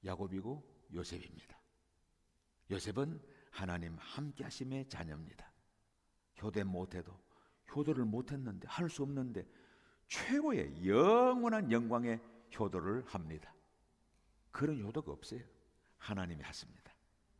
야곱이고 요셉입니다. 요셉은 하나님 함께 하심의 자녀입니다. 효대 못해도, 효도를 못했는데, 할 수 없는데 최고의 영원한 영광의 효도를 합니다. 그런 효도가 없어요. 하나님이 하십니다.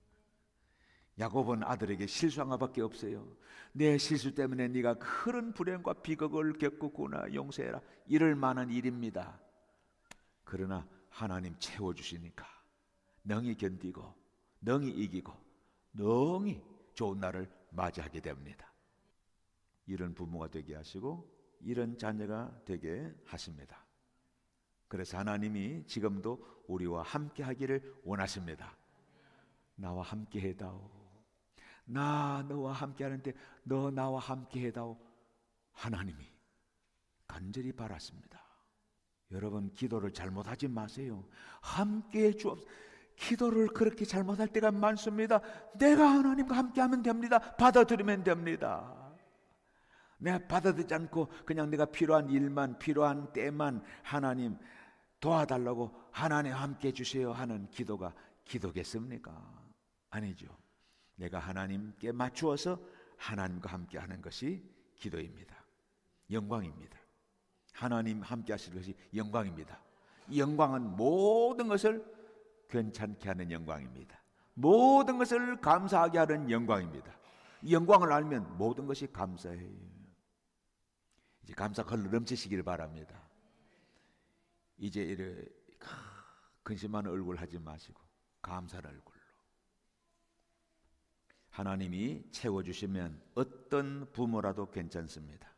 야곱은 아들에게 실수한 것밖에 없어요. 내 실수 때문에 네가 큰 불행과 비극을 겪었구나, 용서해라, 이럴 만한 일입니다. 그러나 하나님 채워주시니까 능히 견디고 능히 이기고 능히 좋은 날을 맞이하게 됩니다. 이런 부모가 되게 하시고 이런 자녀가 되게 하십니다. 그래서 하나님이 지금도 우리와 함께 하기를 원하십니다. 나와 함께 해다오. 나 너와 함께 하는데 너 나와 함께 해다오. 하나님이 간절히 바랐습니다. 여러분, 기도를 잘못하지 마세요. 함께 해 주옵소서. 기도를 그렇게 잘못할 때가 많습니다. 내가 하나님과 함께 하면 됩니다. 받아들이면 됩니다. 내가 받아들이지 않고 그냥 내가 필요한 일만, 필요한 때만 하나님 도와달라고, 하나님 함께 해주세요 하는 기도가 기도겠습니까? 아니죠. 내가 하나님께 맞추어서 하나님과 함께 하는 것이 기도입니다. 영광입니다. 하나님 함께 하시는 것이 영광입니다. 영광은 모든 것을 괜찮게 하는 영광입니다. 모든 것을 감사하게 하는 영광입니다. 영광을 알면 모든 것이 감사해요. 이제 감사 흘러 넘치시기를 바랍니다. 이제 이래 근심한 얼굴 하지 마시고 감사의 얼굴로 하나님이 채워주시면 어떤 부모라도 괜찮습니다.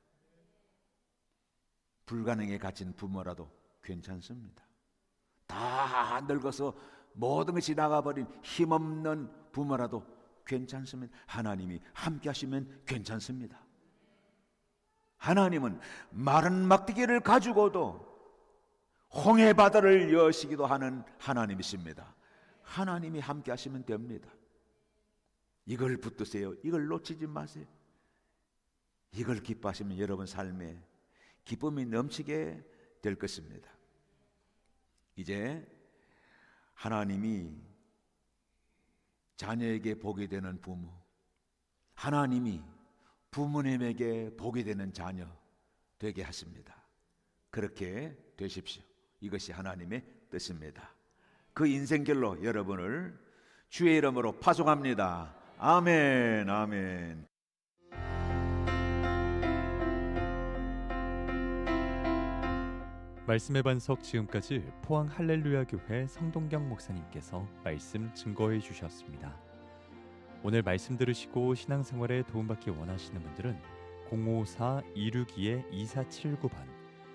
불가능에 갇힌 부모라도 괜찮습니다. 다 늙어서 모든 것이 나가버린 힘없는 부모라도 괜찮습니다. 하나님이 함께 하시면 괜찮습니다. 하나님은 마른 막대기를 가지고도 홍해 바다를 여시기도 하는 하나님이십니다. 하나님이 함께 하시면 됩니다. 이걸 붙드세요. 이걸 놓치지 마세요. 이걸 기뻐하시면 여러분 삶에 기쁨이 넘치게 될 것입니다. 이제 하나님이 자녀에게 복이 되는 부모, 하나님이 부모님에게 복이 되는 자녀 되게 하십니다. 그렇게 되십시오. 이것이 하나님의 뜻입니다. 그 인생길로 여러분을 주의 이름으로 파송합니다. 아멘, 아멘. 말씀의 반석, 지금까지 포항 할렐루야 교회 성동경 목사님께서 말씀 증거해 주셨습니다. 오늘 말씀 들으시고 신앙생활에 도움받기 원하시는 분들은 054-262-2479번,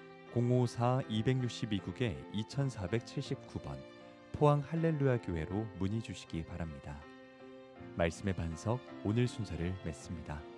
054-262국에 2479번 포항 할렐루야 교회로 문의 주시기 바랍니다. 말씀의 반석, 오늘 순서를 맺습니다.